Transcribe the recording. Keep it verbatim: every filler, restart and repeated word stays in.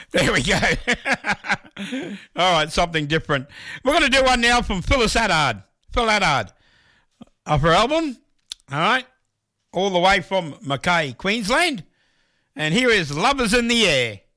There we go. All right, something different. We're going to do one now from Phyllis Haddard. Phil Haddard. Of her album. All right. All the way from Mackay, Queensland. And here is Lovers in the Air.